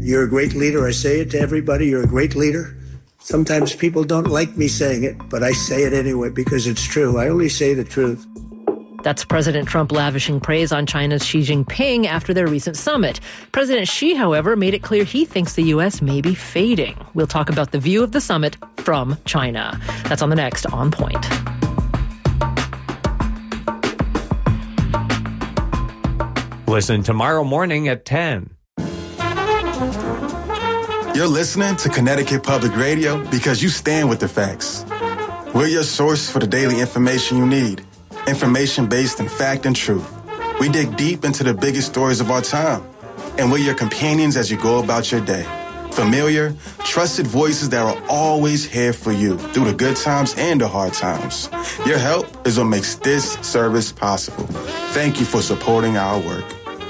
You're a great leader. I say it to everybody. You're a great leader. Sometimes people don't like me saying it, but I say it anyway because it's true. I only say the truth. That's President Trump lavishing praise on China's Xi Jinping after their recent summit. President Xi, however, made it clear he thinks the U.S. may be fading. We'll talk about the view of the summit from China. That's on the next On Point. Listen tomorrow morning at 10. You're listening to Connecticut Public Radio because you stand with the facts. We're your source for the daily information you need. Information based in fact and truth. We dig deep into the biggest stories of our time. And we're your companions as you go about your day. Familiar, trusted voices that are always here for you through the good times and the hard times. Your help is what makes this service possible. Thank you for supporting our work.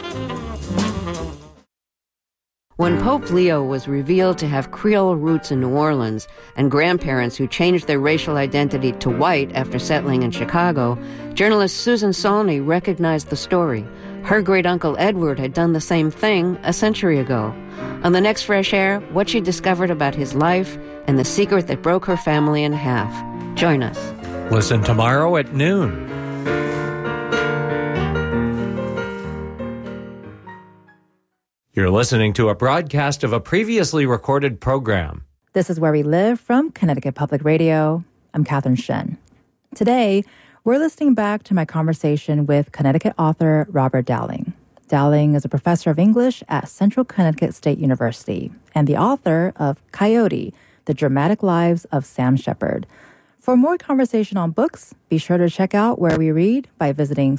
When Pope Leo was revealed to have Creole roots in New Orleans and grandparents who changed their racial identity to white after settling in Chicago, journalist Susan Saulney recognized the story. Her great-uncle Edward had done the same thing a century ago. On the next Fresh Air, what she discovered about his life and the secret that broke her family in half. Join us. Listen tomorrow at noon. You're listening to a broadcast of a previously recorded program. This is Where We Live from Connecticut Public Radio. I'm Catherine Shen. Today, we're listening back to my conversation with Connecticut author Robert Dowling. Dowling is a professor of English at Central Connecticut State University and the author of Coyote, The Dramatic Lives of Sam Shepard. For more conversation on books, be sure to check out Where We Read by visiting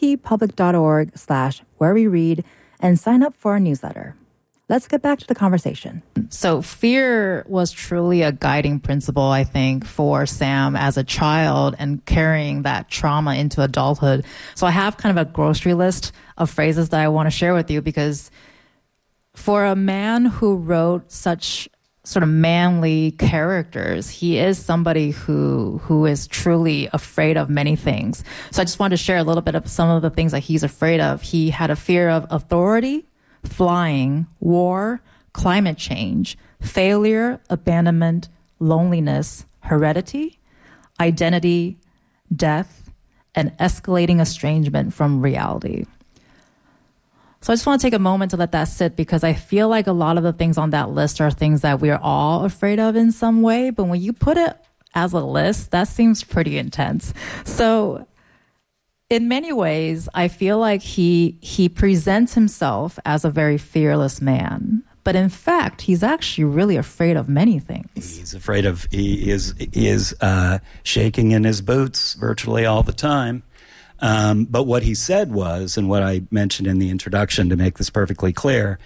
ctpublic.org/whereweread and sign up for our newsletter. Let's get back to the conversation. So fear was truly a guiding principle, I think, for Sam as a child and carrying that trauma into adulthood. So I have kind of a grocery list of phrases that I want to share with you because for a man who wrote such sort of manly characters, he is somebody who is truly afraid of many things. So I just wanted to share a little bit of some of the things that he's afraid of. He had a fear of authority, flying, war, climate change, failure, abandonment, loneliness, heredity, identity, death, and escalating estrangement from reality. So I just want to take a moment to let that sit because I feel like a lot of the things on that list are things that we're all afraid of in some way. But when you put it as a list, that seems pretty intense. So in many ways, I feel like he presents himself as a very fearless man. But in fact, he's actually really afraid of many things. He's afraid of, he is shaking in his boots virtually all the time. But what he said was, and what I mentioned in the introduction to make this perfectly clear,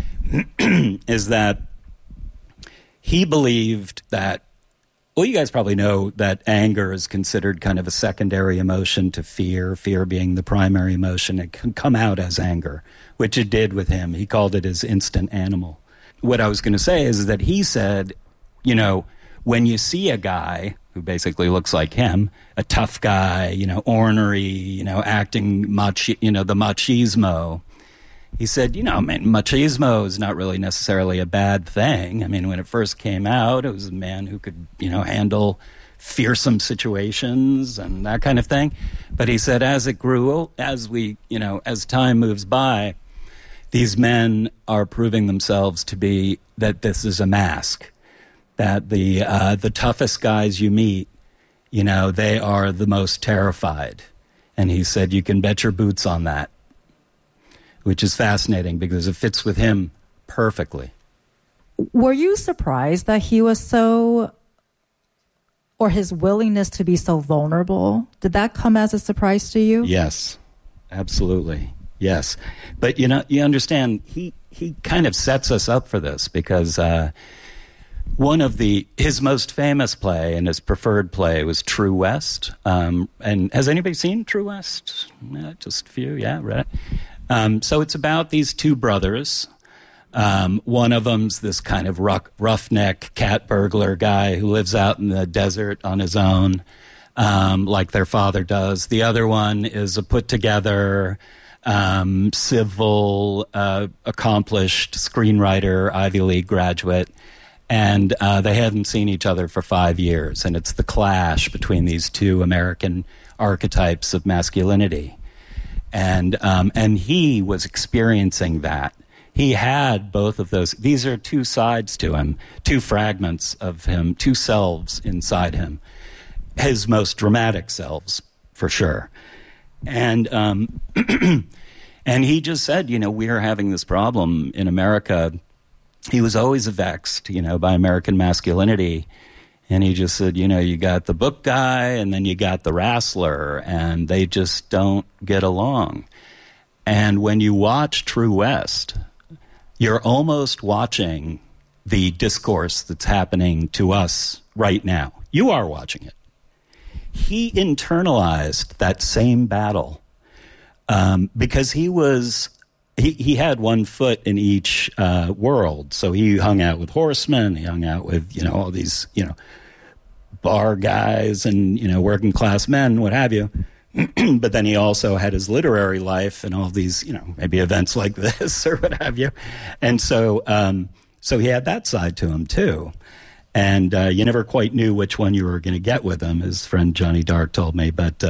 is that he believed that, well, you guys probably know that anger is considered kind of a secondary emotion to fear, fear being the primary emotion. It can come out as anger, which it did with him. He called it his instant animal. What I was going to say is that he said, you know, when you see a guy who basically looks like him, a tough guy, you know, ornery, you know, acting the machismo. He said, you know, I mean, machismo is not really necessarily a bad thing. I mean, when it first came out, it was a man who could, you know, handle fearsome situations and that kind of thing. But he said as it grew, as time moves by, these men are proving themselves to be that this is a mask. That the toughest guys you meet, you know, they are the most terrified. And he said, you can bet your boots on that, which is fascinating because it fits with him perfectly. Were you surprised that he was so, or his willingness to be so vulnerable? Did that come as a surprise to you? Yes, absolutely. Yes. But, you know, you understand, he kind of sets us up for this because one of his most famous play and his preferred play was True West. And has anybody seen True West? Just a few, yeah, right. So it's about these two brothers. One of them's this kind of roughneck cat burglar guy who lives out in the desert on his own, like their father does. The other one is a put-together, civil, accomplished screenwriter, Ivy League graduate. And they hadn't seen each other for 5 years. And it's the clash between these two American archetypes of masculinity. And he was experiencing that. He had both of those. These are two sides to him, two fragments of him, two selves inside him. His most dramatic selves, for sure. And and he just said, we are having this problem in America. He was always vexed, by American masculinity. And he just said, you got the book guy and then you got the wrestler, and they just don't get along. And when you watch True West, you're almost watching the discourse that's happening to us right now. You are watching it. He internalized that same battle because he had one foot in each world. So he hung out with horsemen, he hung out with, all these, bar guys and, working class men, what have you. But then he also had his literary life and all these, maybe events like this or what have you. And so he had that side to him too. And you never quite knew which one you were going to get with him, his friend Johnny Dark told me. But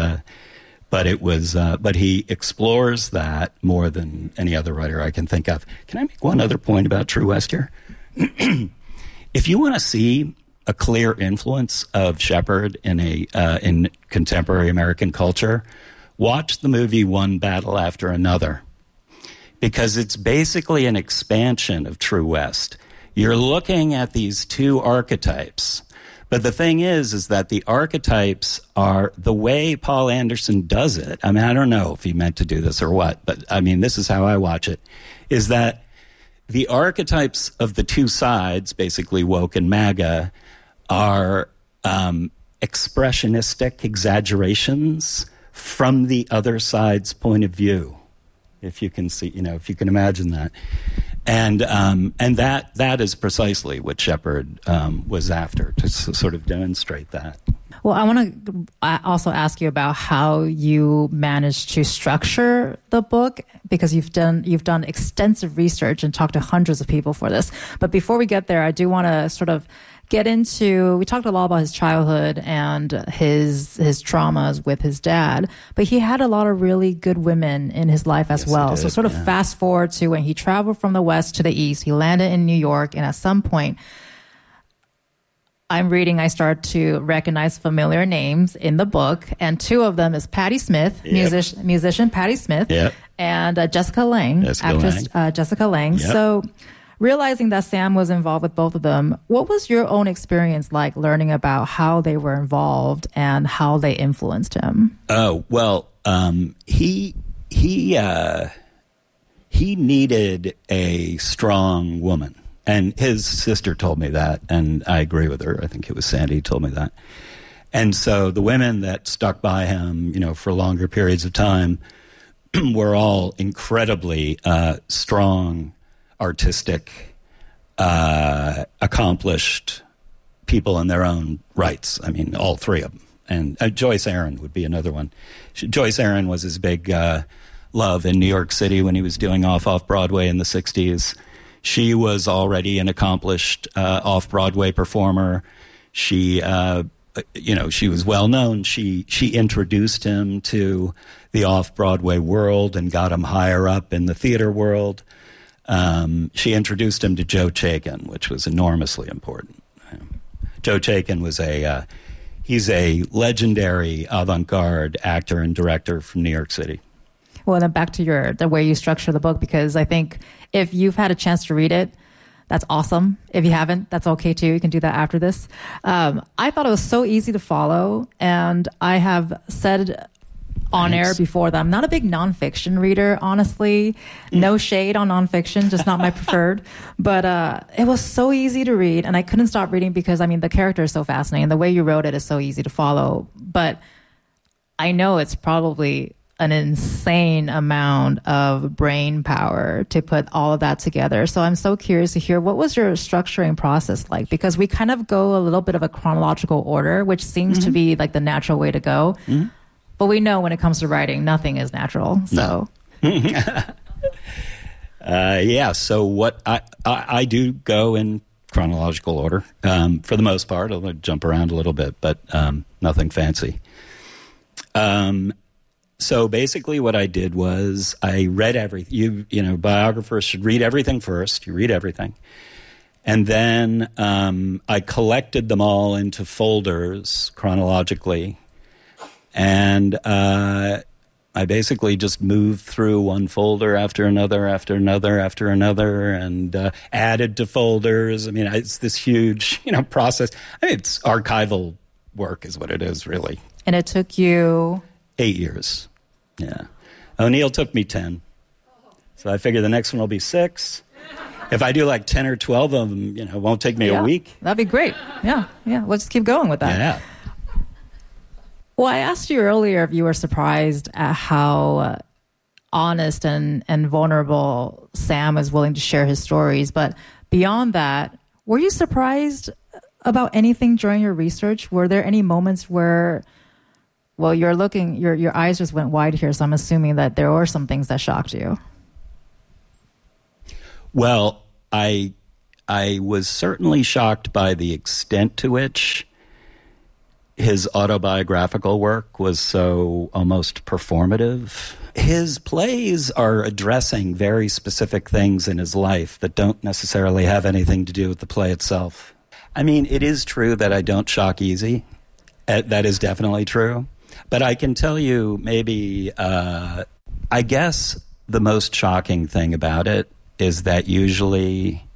he explores that more than any other writer I can think of. Can I make one other point about True West here? If you want to see a clear influence of Shepard in contemporary American culture, watch the movie One Battle After Another, because it's basically an expansion of True West. You're looking at these two archetypes, but the thing is that the archetypes are the way Paul Anderson does it. I mean, I don't know if he meant to do this or what, but I mean, this is how I watch it, is that the archetypes of the two sides, basically woke and MAGA, are expressionistic exaggerations from the other side's point of view, if you can see, if you can imagine that. And that is precisely what Shepard was after, to sort of demonstrate that. Well, I want to also ask you about how you managed to structure the book, because you've done extensive research and talked to hundreds of people for this. But before we get there, I do want to sort of get into, we talked a lot about his childhood and his traumas with his dad, but he had a lot of really good women in his life as well. So sort of fast forward to when he traveled from the West to the East, he landed in New York, and at some point, I start to recognize familiar names in the book, and two of them is Patti Smith, musician Patti Smith, and Jessica Lange, actress Jessica Lange. Yep. So realizing that Sam was involved with both of them, what was your own experience like learning about how they were involved and how they influenced him? Oh, well, he needed a strong woman. And his sister told me that, and I agree with her. I think it was Sandy who told me that. And so the women that stuck by him, for longer periods of time were all incredibly strong, artistic, accomplished people in their own rights. I mean, all three of them. And Joyce Aaron would be another one. Joyce Aaron was his big love in New York City when he was doing off-Broadway in the 60s. She was already an accomplished off-Broadway performer. She was well known. She introduced him to the off-Broadway world and got him higher up in the theater world. She introduced him to Joe Chaikin, which was enormously important. Joe Chaikin was he's a legendary avant-garde actor and director from New York City. Well, then back to the way you structure the book, because I think if you've had a chance to read it, that's awesome. If you haven't, that's okay too. You can do that after this. I thought it was so easy to follow, and I have said on air before that I'm not a big nonfiction reader, honestly. No shade on nonfiction, just not my preferred. But it was so easy to read, and I couldn't stop reading because, the character is so fascinating. The way you wrote it is so easy to follow. But I know it's probably an insane amount of brain power to put all of that together. So I'm so curious to hear, what was your structuring process like? Because we kind of go a little bit of a chronological order, which seems to be like the natural way to go. Mm-hmm. But we know when it comes to writing, nothing is natural. So Yeah, so what I do go in chronological order for the most part. I'll jump around a little bit, but nothing fancy. So basically what I did was I read everything. You know, biographers should read everything first. You read everything. And then I collected them all into folders chronologically. And I basically just moved through one folder after another, and added to folders. I mean, it's this huge, process. I mean, it's archival work is what it is, really. And it took you 8 years. Yeah. O'Neill took me 10. So I figure the next one will be 6. If I do like 10 or 12 of them, it won't take me a week. That'd be great. Yeah. Let's keep going with that. Yeah. Well, I asked you earlier if you were surprised at how honest and vulnerable Sam is willing to share his stories. But beyond that, were you surprised about anything during your research? Were there any moments where, well, your eyes just went wide here, so I'm assuming that there were some things that shocked you. Well, I was certainly shocked by the extent to which his autobiographical work was so almost performative. His plays are addressing very specific things in his life that don't necessarily have anything to do with the play itself. I mean, it is true that I don't shock easy. That is definitely true. But I can tell you maybe, I guess the most shocking thing about it is that usually